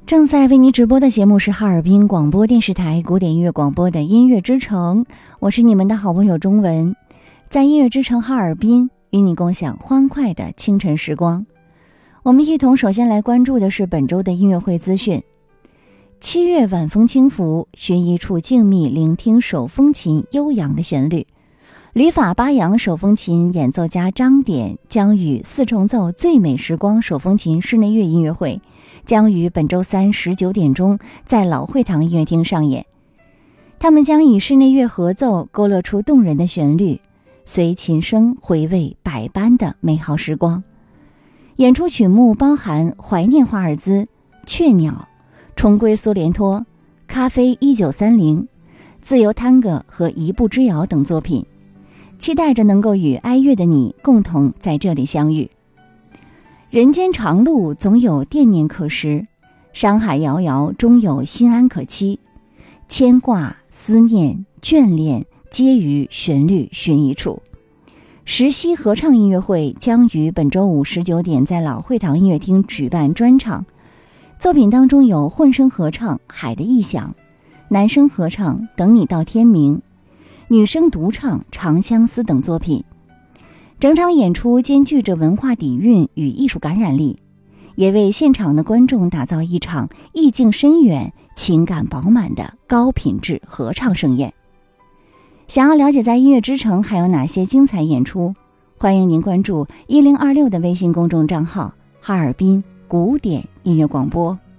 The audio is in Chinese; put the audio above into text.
正在为您直播的节目是哈尔滨广播电视台古典音乐广播的音乐之城，我是你们的好朋友钟文，在音乐之城哈尔滨与你共享欢快的清晨时光。我们一同首先来关注的是本周的音乐会资讯。7月晚风轻拂，寻一处静谧聆听手风琴悠扬的旋律。旅法巴扬手风琴演奏家张典将与四重奏最美时光手风琴室内乐音乐会将于本周三19点钟在老会堂音乐厅上演。他们将以室内乐合奏勾勒出动人的旋律，随琴声回味百般的美好时光。演出曲目包含怀念华尔兹、雀鸟、重归苏联托、咖啡1930、自由探戈和一步之遥等作品，期待着能够与哀乐的你共同在这里相遇。人间长路总有惦念可识，山海遥遥终有心安可期，牵挂、思念、眷恋皆于旋律寻一处。石溪合唱音乐会将于本周五19点在老会堂音乐厅举办专场，作品当中有混声合唱《海的异响》，男声合唱《等你到天明》，女声独唱《长相思》等作品。整场演出兼具着文化底蕴与艺术感染力，也为现场的观众打造一场意境深远、情感饱满的高品质合唱盛宴。想要了解在音乐之城还有哪些精彩演出，欢迎您关注1026的微信公众账号哈尔滨古典音乐广播。